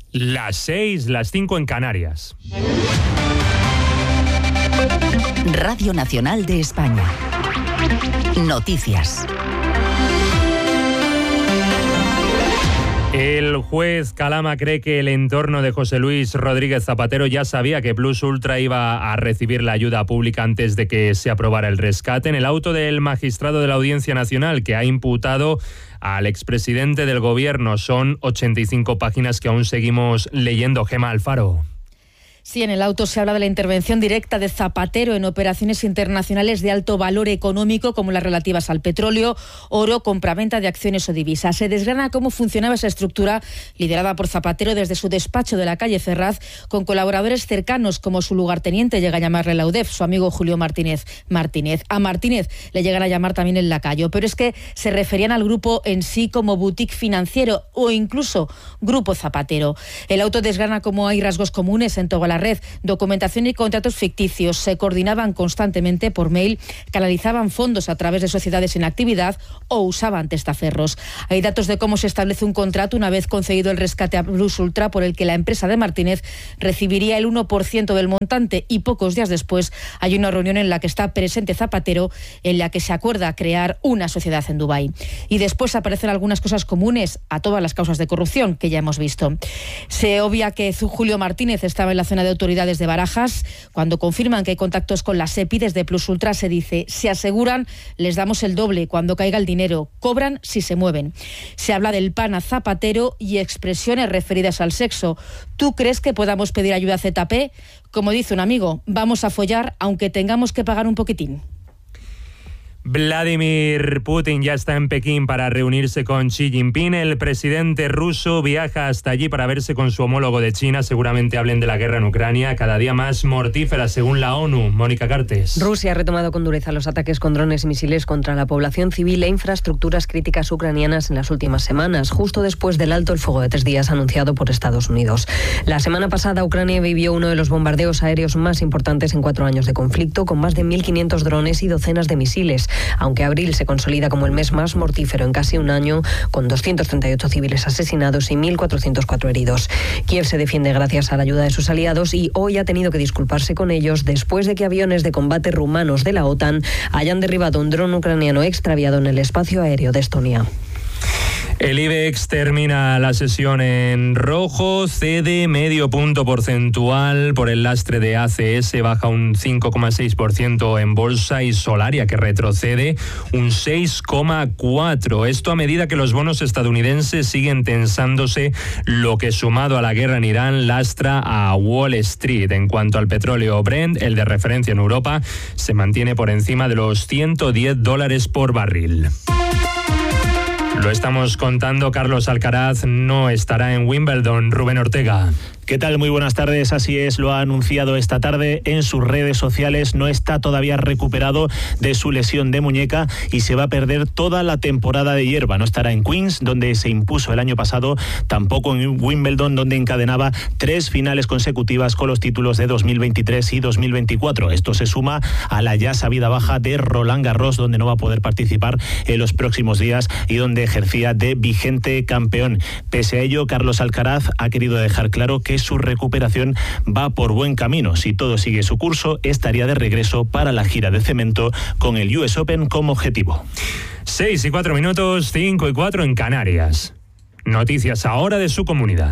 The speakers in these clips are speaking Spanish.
Las 6, las 5 en Canarias. Radio Nacional de España. Noticias. El juez Calama cree que el entorno de José Luis Rodríguez Zapatero ya sabía que Plus Ultra iba a recibir la ayuda pública antes de que se aprobara el rescate. En el auto del magistrado de la Audiencia Nacional que ha imputado al expresidente del gobierno son 85 páginas que aún seguimos leyendo. Gemma Alfaro. Sí, en el auto se habla de la intervención directa de Zapatero en operaciones internacionales de alto valor económico, como las relativas al petróleo, oro, compraventa de acciones o divisas. Se desgrana cómo funcionaba esa estructura liderada por Zapatero desde su despacho de la calle Ferraz, con colaboradores cercanos como su lugarteniente, llega a llamarle la UDEF, su amigo Julio Martínez. A Martínez le llegan a llamar también el lacayo, pero es que se referían al grupo en sí como boutique financiero o incluso Grupo Zapatero. El auto desgrana cómo hay rasgos comunes en toda la red, documentación y contratos ficticios, se coordinaban constantemente por mail, canalizaban fondos a través de sociedades en actividad o usaban testaferros. Hay datos de cómo se establece un contrato una vez concedido el rescate a Plus Ultra, por el que la empresa de Martínez recibiría el 1% del montante, y pocos días después hay una reunión en la que está presente Zapatero, en la que se acuerda crear una sociedad en Dubái. Y después aparecen algunas cosas comunes a todas las causas de corrupción que ya hemos visto. Se obvia que Julio Martínez estaba en la zona de autoridades de Barajas. Cuando confirman que hay contactos con la SEPI desde Plus Ultra, se dice: se aseguran, les damos el doble cuando caiga el dinero, cobran si se mueven. Se habla del pan a Zapatero y expresiones referidas al sexo. ¿Tú crees que podamos pedir ayuda a ZP? Como dice un amigo, vamos a follar aunque tengamos que pagar un poquitín. Vladimir Putin ya está en Pekín para reunirse con Xi Jinping. El presidente ruso viaja hasta allí para verse con su homólogo de China. Seguramente hablen de la guerra en Ucrania, cada día más mortífera según la ONU. Mónica Cartes. Rusia ha retomado con dureza los ataques con drones y misiles contra la población civil e infraestructuras críticas ucranianas en las últimas semanas, justo después del alto el fuego de 3 días anunciado por Estados Unidos. La semana pasada Ucrania vivió uno de los bombardeos aéreos más importantes en 4 años de conflicto, con más de 1.500 drones y docenas de misiles, aunque abril se consolida como el mes más mortífero en casi un año, con 238 civiles asesinados y 1.404 heridos. Kiev se defiende gracias a la ayuda de sus aliados y hoy ha tenido que disculparse con ellos después de que aviones de combate rumanos de la OTAN hayan derribado un dron ucraniano extraviado en el espacio aéreo de Estonia. El IBEX termina la sesión en rojo, cede medio punto porcentual por el lastre de ACS, baja un 5,6% en bolsa, y Solaria, que retrocede un 6,4%. Esto a medida que los bonos estadounidenses siguen tensándose, lo que sumado a la guerra en Irán lastra a Wall Street. En cuanto al petróleo Brent, el de referencia en Europa, se mantiene por encima de los $110 por barril. Lo estamos contando, Carlos Alcaraz no estará en Wimbledon. Rubén Ortega. ¿Qué tal? Muy buenas tardes. Así es, lo ha anunciado esta tarde en sus redes sociales. No está todavía recuperado de su lesión de muñeca y se va a perder toda la temporada de hierba. No estará en Queens, donde se impuso el año pasado, tampoco en Wimbledon, donde encadenaba 3 finales consecutivas con los títulos de 2023 y 2024. Esto se suma a la ya sabida baja de Roland Garros, donde no va a poder participar en los próximos días y donde ejercía de vigente campeón. Pese a ello, Carlos Alcaraz ha querido dejar claro que su recuperación va por buen camino. Si todo sigue su curso, estaría de regreso para la gira de cemento con el US Open como objetivo. 6:04, 5:04 en Canarias. Noticias ahora de su comunidad.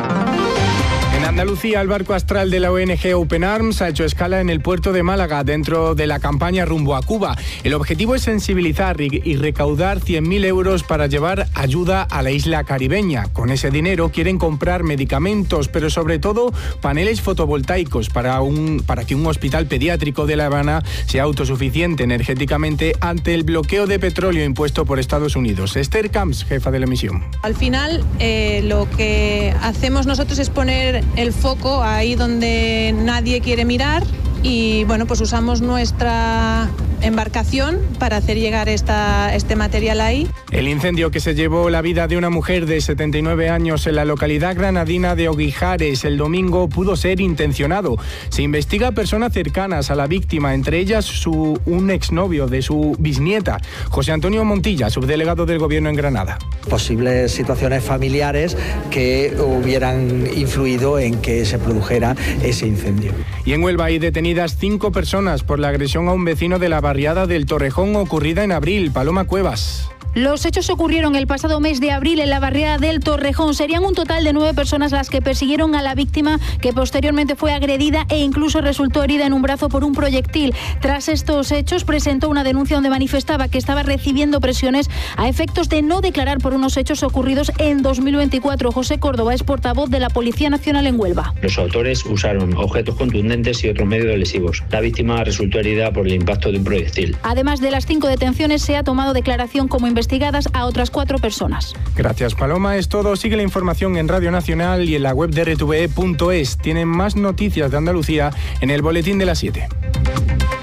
En Andalucía, el barco astral de la ONG Open Arms ha hecho escala en el puerto de Málaga dentro de la campaña rumbo a Cuba. El objetivo es sensibilizar y recaudar 100.000 euros para llevar ayuda a la isla caribeña. Con ese dinero quieren comprar medicamentos, pero sobre todo paneles fotovoltaicos para que un hospital pediátrico de La Habana sea autosuficiente energéticamente ante el bloqueo de petróleo impuesto por Estados Unidos. Esther Camps, jefa de la misión. Al final, lo que hacemos nosotros es poner el foco ahí donde nadie quiere mirar y bueno, pues usamos nuestra embarcación para hacer llegar este material ahí. El incendio que se llevó la vida de una mujer de 79 años en la localidad granadina de Oguijares el domingo pudo ser intencionado. Se investiga a personas cercanas a la víctima, entre ellas un exnovio de su bisnieta. José Antonio Montilla, subdelegado del Gobierno en Granada. Posibles situaciones familiares que hubieran influido en que se produjera ese incendio. Y en Huelva hay detenidas 5 personas por la agresión a un vecino de la barriada del Torrejón ocurrida en abril. Paloma Cuevas. Los hechos ocurrieron el pasado mes de abril en la barriada del Torrejón. Serían un total de 9 personas las que persiguieron a la víctima, que posteriormente fue agredida e incluso resultó herida en un brazo por un proyectil. Tras estos hechos, presentó una denuncia donde manifestaba que estaba recibiendo presiones a efectos de no declarar por unos hechos ocurridos en 2024. José Córdoba es portavoz de la Policía Nacional en Huelva. Los autores usaron objetos contundentes y otros medios lesivos. La víctima resultó herida por el impacto de un proyectil. Además de las 5 detenciones, se ha tomado declaración como investigadas a otras 4 personas. Gracias, Paloma. Es todo. Sigue la información en Radio Nacional y en la web de rtve.es. Tienen más noticias de Andalucía en el boletín de las 7.